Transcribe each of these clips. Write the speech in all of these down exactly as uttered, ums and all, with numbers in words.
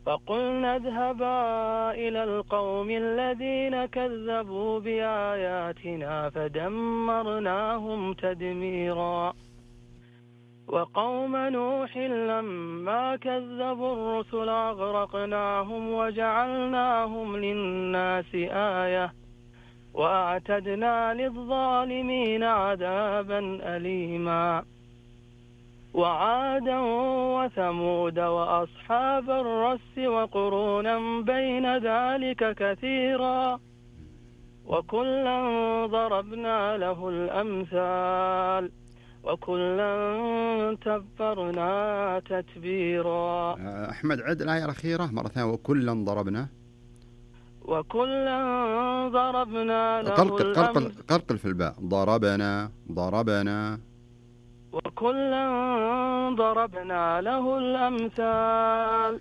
فقلنا اذهبا إلى القوم الذين كذبوا بآياتنا فدمرناهم تدميرا. وقوم نوح لما كذبوا الرسل أغرقناهم وجعلناهم للناس آية وأعتدنا للظالمين عذابا أليما. وعادا وثمود وأصحاب الرس وقرونا بين ذلك كثيرا وكلا ضربنا له الأمثال وكلا تبرنا تتبيرا. أحمد عد الآية الأخيرة مرة ثانية. وكلا ضربنا وكلا ضربنا له قلقل, قلقل, الأمثال قلقل في الباء. ضربنا ضربنا وكلا ضربنا له الأمثال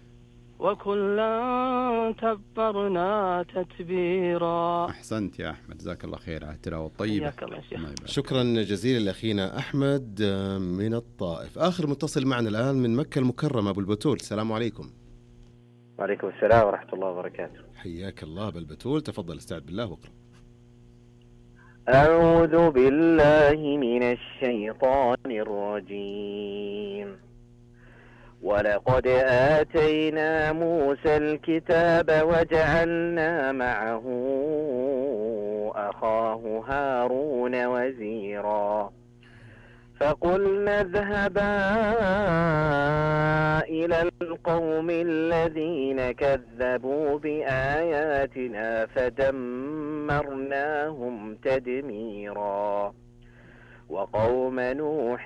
وكلا تبرنا تتبيرا. أحسنت يا أحمد، جزاك الله خير على التلاوة الطيبة. شكرا جزيلا لأخينا أحمد من الطائف. آخر متصل معنا الآن من مكة المكرمة أبو البتول، السلام عليكم. وعليكم السلام ورحمة الله وبركاته. حياك الله أبو البتول، تفضل استعد بالله واقرأ. أعوذ بالله من الشيطان الرجيم. ولقد آتينا موسى الكتاب وجعلنا معه أخاه هارون وزيرا فقلنا اذهبا إلى القوم الذين كذبوا بآياتنا فدمرناهم تدميرا. وقوم نوح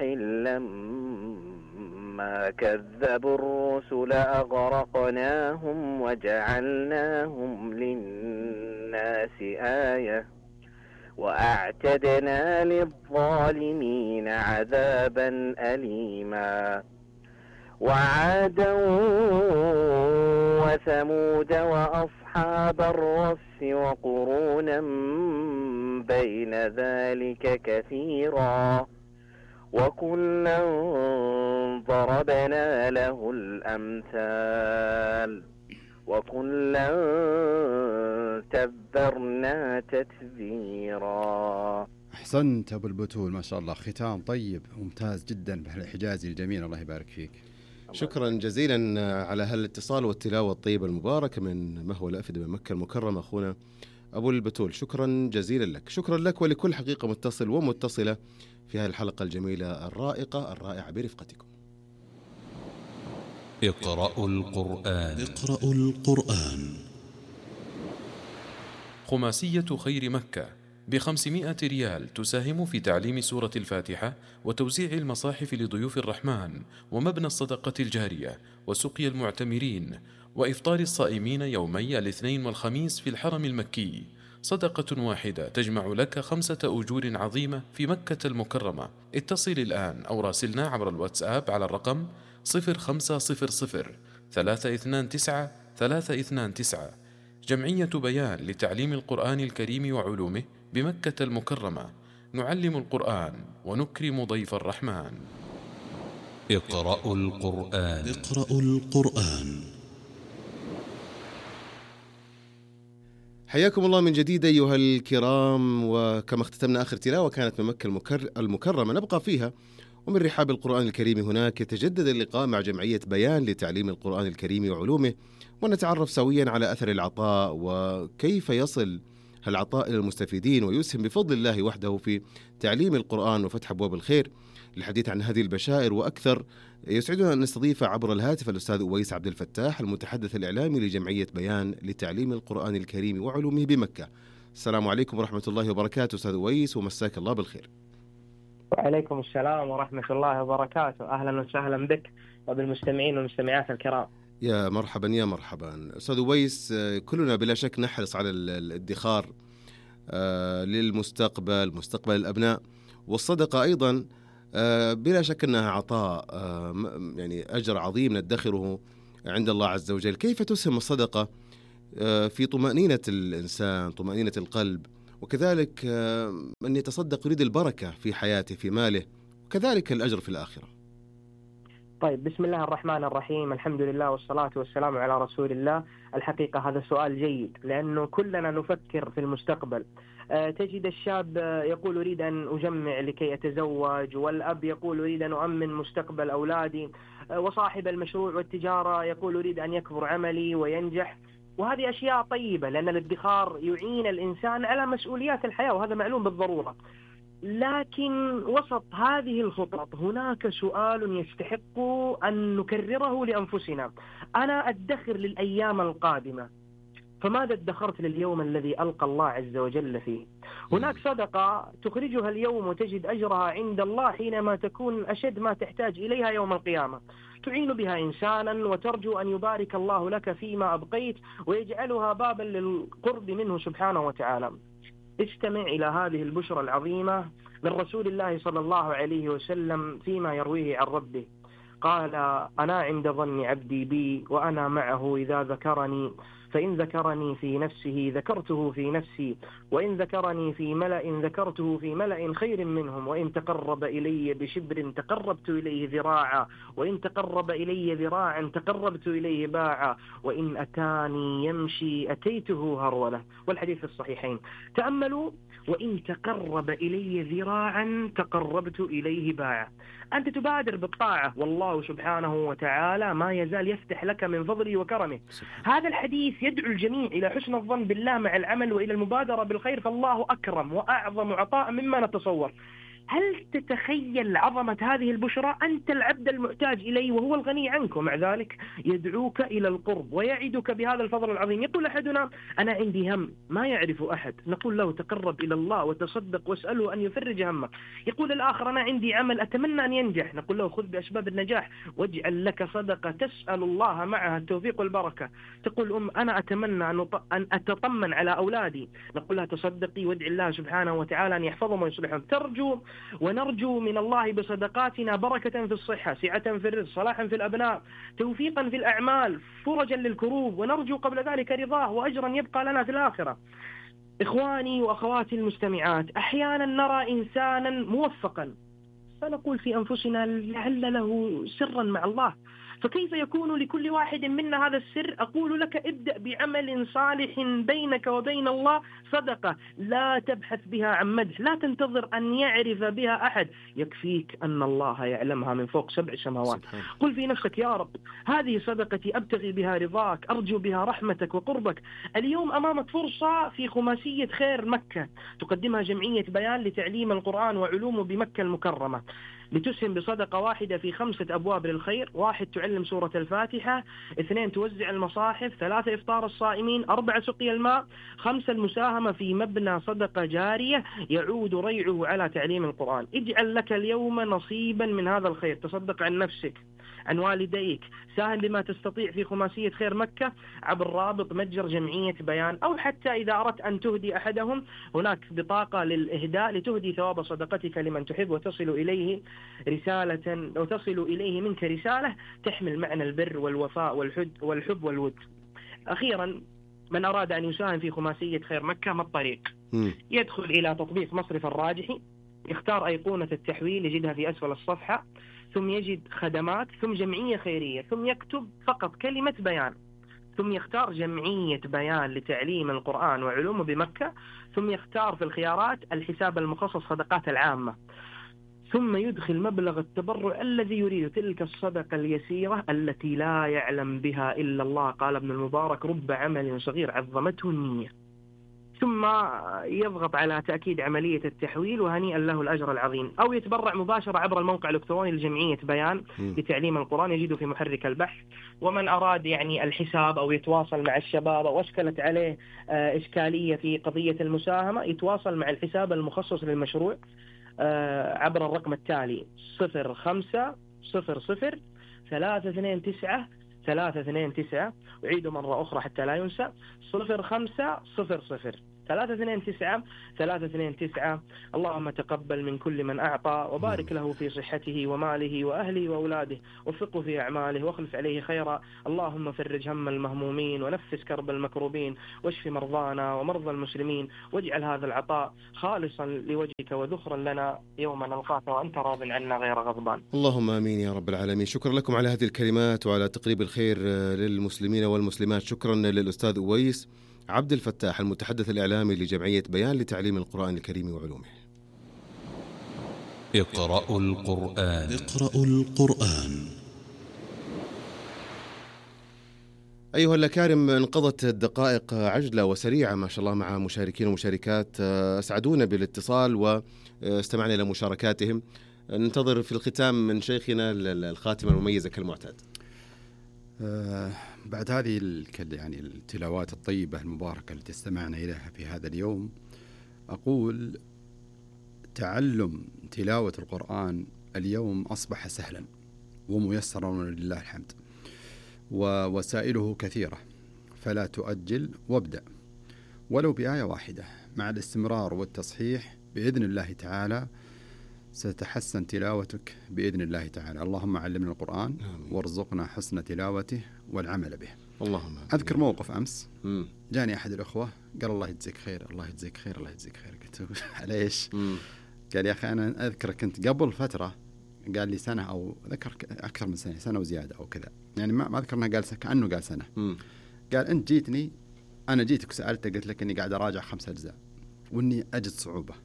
لما كذبوا الرسل أغرقناهم وجعلناهم للناس آية وأعتدنا للظالمين عذابا أليما. وعادا وثمود وأصحاب الرس وقرونا بين ذلك كثيرا وكلا ضربنا له الأمثال وكلا تبرنا تتبيرا. أحسنت أبو البتول، ما شاء الله، ختام طيب ممتاز جدا بالحجازي الجميل، الله يبارك فيك. شكرا جزيلا على هالاتصال والتلاوة الطيبة المباركة من مهوى الأفئدة من مكة المكرمة أخونا أبو البتول، شكرا جزيلا لك. شكرا لك ولكل حقيقة متصل ومتصلة في هذه الحلقة الجميلة الرائقة الرائعة برفقتكم. اقرأوا القرآن. اقرأوا القرآن. خماسية خير مكة بخمسمائة ريال تساهم في تعليم سورة الفاتحة وتوزيع المصاحف لضيوف الرحمن ومبنى الصدقة الجارية وسقي المعتمرين وإفطار الصائمين يومي الاثنين والخميس في الحرم المكي. صدقة واحدة تجمع لك خمسة أجور عظيمة في مكة المكرمة. اتصل الآن أو راسلنا عبر الواتساب على الرقم صفر خمسة صفر صفر ثلاثة اثنان تسعة ثلاثة اثنان تسعة. جمعية بيان لتعليم القرآن الكريم وعلومه بمكة المكرمة، نعلم القرآن ونكرم ضيف الرحمن. اقرأوا القرآن. اقرأوا القرآن. حياكم الله من جديد أيها الكرام، وكما اختتمنا آخر تلاوة كانت من مكة المكر... المكرمة نبقى فيها، ومن رحاب القرآن الكريم هناك يتجدد اللقاء مع جمعية بيان لتعليم القرآن الكريم وعلومه، ونتعرف سويا على أثر العطاء وكيف يصل العطاء إلى المستفيدين ويسهم بفضل الله وحده في تعليم القرآن وفتح أبواب الخير. للحديث عن هذه البشائر وأكثر يسعدنا أن نستضيف عبر الهاتف الأستاذ أويس عبد الفتاح، المتحدث الإعلامي لجمعية بيان لتعليم القرآن الكريم وعلومه بمكة. السلام عليكم ورحمة الله وبركاته أستاذ أويس، ومساك الله بالخير. وعليكم السلام ورحمة الله وبركاته، أهلا وسهلا بك وبالمستمعين والمستمعات الكرام. يا مرحبا يا مرحبا أستاذ أويس. كلنا بلا شك نحرص على الادخار للمستقبل، مستقبل الأبناء، والصدقة أيضا بلا شك أنها عطاء، يعني أجر عظيم ندخره عند الله عز وجل. كيف تسهم الصدقة في طمأنينة الإنسان، طمأنينة القلب، وكذلك أن يتصدق يريد البركة في حياته في ماله، وكذلك الأجر في الآخرة؟ طيب، بسم الله الرحمن الرحيم، الحمد لله والصلاة والسلام على رسول الله. الحقيقة هذا سؤال جيد، لأنه كلنا نفكر في المستقبل. أه تجد الشاب يقول أريد أن أجمع لكي أتزوج، والأب يقول أريد أن أؤمن مستقبل أولادي، أه وصاحب المشروع والتجارة يقول أريد أن يكبر عملي وينجح. وهذه أشياء طيبة، لأن الادخار يعين الإنسان على مسؤوليات الحياة، وهذا معلوم بالضرورة. لكن وسط هذه الخطط هناك سؤال يستحق أن نكرره لأنفسنا: أنا أدخر للأيام القادمة، فماذا ادخرت لليوم الذي ألقى الله عز وجل فيه؟ هناك صدقة تخرجها اليوم وتجد أجرها عند الله حينما تكون أشد ما تحتاج إليها يوم القيامة. تعين بها إنسانا وترجو أن يبارك الله لك فيما أبقيت ويجعلها بابا للقرب منه سبحانه وتعالى. استمع إلى هذه البشرى العظيمة من رسول الله صلى الله عليه وسلم فيما يرويه عن ربه. قال: أنا عند ظن عبدي بي وأنا معه إذا ذكرني، فإن ذكرني في نفسه ذكرته في نفسي، وإن ذكرني في ملأ ذكرته في ملأ خير منهم، وإن تقرب إلي بشبر تقربت إليه ذراعا، وإن تقرب إلي ذراعا تقربت إليه باعا، وإن أتاني يمشي أتيته هرولة. والحديث في الصحيحين. تأملوا: وإن تقرب إلي ذراعا تقربت إليه باعا. أنت تبادر بالطاعة، والله سبحانه وتعالى ما يزال يفتح لك من فضله وكرمه. هذا الحديث يدعو الجميع إلى حسن الظن بالله مع العمل وإلى المبادرة بالخير، فالله أكرم وأعظم عطاء مما نتصور. هل تتخيل عظمة هذه البشرى؟ أنت العبد المحتاج إليه وهو الغني عنك، ومع ذلك يدعوك إلى القرب ويعدك بهذا الفضل العظيم. يقول أحدنا: أنا عندي هم ما يعرف أحد، نقول له: تقرب إلى الله وتصدق واسأله أن يفرج همك. يقول الآخر: أنا عندي عمل أتمنى أن ينجح، نقول له: خذ بأسباب النجاح واجعل لك صدقة تسأل الله معها التوفيق والبركة. تقول أم: أنا أتمنى أن أتطمن على أولادي، نقول لها: تصدقي وادعي الله سبحانه وتعالى أن يحفظهم ويصلحهم. ترجو ونرجو من الله بصدقاتنا بركة في الصحة، سعة في الرزق، صلاحا في الأبناء، توفيقا في الأعمال، فرجا للكروب، ونرجو قبل ذلك رضاه وأجرا يبقى لنا في الآخرة. إخواني وأخواتي المستمعات، أحيانا نرى إنسانا موفقا فنقول في أنفسنا: لعل له سرا مع الله، فكيف يكون لكل واحد منا هذا السر؟ أقول لك: ابدأ بعمل صالح بينك وبين الله، صدقة لا تبحث بها عن مدح، لا تنتظر أن يعرف بها أحد، يكفيك أن الله يعلمها من فوق سبع سماوات. قل في نفسك: يا رب، هذه صدقتي أبتغي بها رضاك، أرجو بها رحمتك وقربك. اليوم أمامك فرصة في خماسية خير مكة تقدمها جمعية بيان لتعليم القرآن وعلومه بمكة المكرمة، لتسهم بصدقة واحدة في خمسة أبواب للخير: واحد، تعلم سورة الفاتحة، اثنين، توزع المصاحف، ثلاثة، إفطار الصائمين، أربعة، سقي الماء، خمسة، المساهمة في مبنى صدقة جارية يعود ريعه على تعليم القرآن. اجعل لك اليوم نصيبا من هذا الخير، تصدق عن نفسك، عن والديك، ساهم بما تستطيع في خماسية خير مكة عبر رابط متجر جمعية بيان، أو حتى إذا أردت أن تهدي أحدهم هناك بطاقة للإهداء لتهدي ثواب صدقتك لمن تحب، وتصل إليه رسالة أو تصل إليه منك رسالة تحمل معنى البر والوفاء والحب والحب والود. أخيرا، من أراد أن يساهم في خماسية خير مكة، ما الطريق؟ يدخل إلى تطبيق مصرف الراجحي، يختار أيقونة التحويل يجدها في أسفل الصفحة، ثم يجد خدمات، ثم جمعية خيرية، ثم يكتب فقط كلمة بيان، ثم يختار جمعية بيان لتعليم القرآن وعلومه بمكة، ثم يختار في الخيارات الحساب المخصص صدقات العامة، ثم يدخل مبلغ التبرع الذي يريد، تلك الصدقة اليسيرة التي لا يعلم بها إلا الله. قال ابن المبارك: رب عمل صغير عظمته النية. ثم يضغط على تأكيد عملية التحويل، وهنيئا له الأجر العظيم. أو يتبرع مباشرة عبر الموقع الإلكتروني لجمعية بيان لتعليم القرآن، يجده في محرك البحث. ومن أراد يعني الحساب أو يتواصل مع الشباب أو أشكلت عليه إشكالية في قضية المساهمة، يتواصل مع الحساب المخصص للمشروع عبر الرقم التالي: صفر خمسة صفر صفر ثلاثة اثنين تسعة ثلاثة اثنين تسعة. أعيد مرة أخرى حتى لا ينسى: صفر خمسة صفر صفر ثلاثة اثنين تسعة ثلاثة اثنين تسعة. اللهم تقبل من كل من أعطى وبارك له في صحته وماله وأهله وأولاده، وفقه في أعماله واخلف عليه خيرا. اللهم فرج هم المهمومين ونفس كرب المكروبين، واشف مرضانا ومرضى المسلمين، واجعل هذا العطاء خالصا لوجهك وذخرا لنا يوم نلقاك وأنت راض عنا غير غضبان. اللهم آمين يا رب العالمين. شكرا لكم على هذه الكلمات وعلى تقريب الخير للمسلمين والمسلمات. شكرا للأستاذ أويس عبد الفتاح المتحدث الإعلامي لجمعية بيان لتعليم القرآن الكريم وعلومه. اقرأوا القرآن. اقرأوا القرآن. أيها الأكارم، انقضت الدقائق عجلة وسريعة ما شاء الله مع مشاركين ومشاركات أسعدونا بالاتصال واستمعنا إلى مشاركاتهم. ننتظر في الختام من شيخنا الخاتمة المميزة كالمعتاد. آه بعد هذه يعني التلاوات الطيبة المباركة التي استمعنا إليها في هذا اليوم، أقول تعلم تلاوة القرآن اليوم أصبح سهلا وميسرا ولله الحمد، ووسائله كثيرة، فلا تؤجل وابدأ ولو بآية واحدة. مع الاستمرار والتصحيح بإذن الله تعالى ستتحسن تلاوتك بإذن الله تعالى. اللهم علمنا القرآن وارزقنا حسن تلاوته والعمل به. اللهم. أذكر موقف أمس، مم. جاني أحد الأخوة قال الله يجزيك خير الله يجزيك خير الله يجزيك خير. قلت على إيش؟ قال يا أخي أنا أذكر كنت قبل فترة، قال لي سنة أو ذكر أكثر من سنة سنة وزيادة أو كذا، يعني ما ما أذكر أنه قال كأنه قال سنة. مم. قال أنت جيتني، أنا جيتك وسألتك قلت لك إني قاعد أراجع خمس أجزاء وإني أجد صعوبة.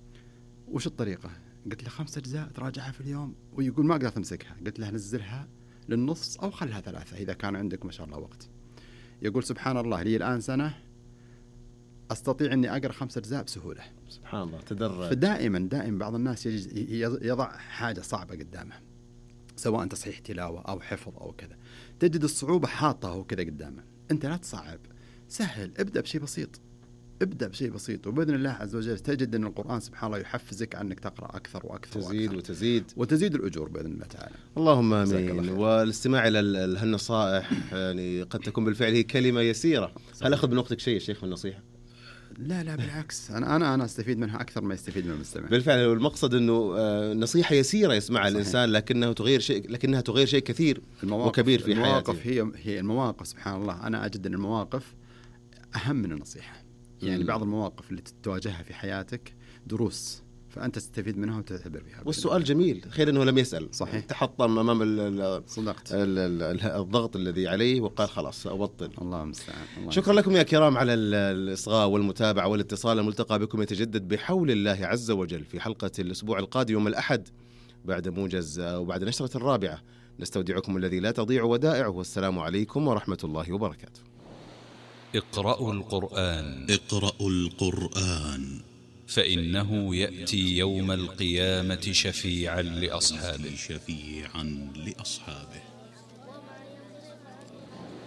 وش الطريقة؟ قلت له خمس أجزاء تراجعها في اليوم، ويقول ما أقدر تمسكها. قلت له نزلها للنص أو خلها ثلاثة إذا كان عندك ما شاء الله وقت. يقول سبحان الله لي الآن سنة أستطيع أني أقرأ خمس أجزاء بسهولة. سبحان الله تدرج. فدائما دائما بعض الناس يضع حاجة صعبة قدامه، سواء تصحيح تلاوة أو حفظ أو كذا، تجد الصعوبة حاطة كذا قدامه. أنت لا تصعب، سهل، ابدأ بشيء بسيط، ابدأ بشيء بسيط، وبإذن الله عز وجل تجد أن القرآن سبحان الله يحفزك أنك تقرأ أكثر وأكثر تزيد وأكثر وتزيد وتزيد الأجور بإذن الله تعالى. اللهم آمين. والاستماع إلى هالنصائح يعني قد تكون بالفعل هي كلمة يسيرة. هل أخذ من وقتك شيء يا شيخ من النصيحة؟ لا لا بالعكس، أنا أنا أنا أستفيد منها أكثر ما يستفيد من المستمع. بالفعل المقصد إنه نصيحة يسيرة يسمعها الإنسان لكنه تغير شيء، لكنها تغير شيء كثير وكبير في حياته. المواقف هي هي المواقف سبحان الله. أنا أجد أن المواقف أهم من النصيحة. يعني بعض المواقف اللي تواجهها في حياتك دروس، فأنت تستفيد منها وتعتبر بها. والسؤال جميل، خير أنه لم يسأل. صحيح. تحطم أمام صدقت الضغط الذي عليه وقال خلاص أبطل. الله المستعان. شكرا لكم يا كرام على الإصغاء والمتابعة والاتصال. الملتقى بكم يتجدد بحول الله عز وجل في حلقة الأسبوع القادم يوم الأحد بعد موجز وبعد نشرة الرابعة. نستودعكم الذي لا تضيع ودائعه، والسلام عليكم ورحمة الله وبركاته. اقرأوا القرآن. اقرأوا القرآن فإنه يأتي يوم القيامة شفيعا لأصحابه. شفيعا لأصحابه.